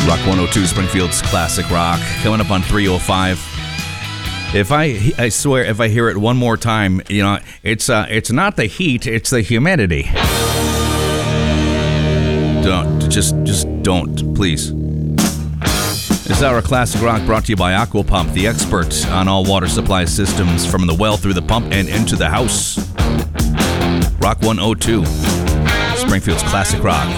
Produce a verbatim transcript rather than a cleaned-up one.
Rock one oh two, Springfield's classic rock. Coming up on three oh five. If I, I swear, if I hear it one more time, you know, it's uh, it's not the heat, it's the humidity. Don't, just, just don't, please. This is our classic rock brought to you by Aquapump, the expert on all water supply systems from the well through the pump and into the house. Rock one oh two, Springfield's classic rock.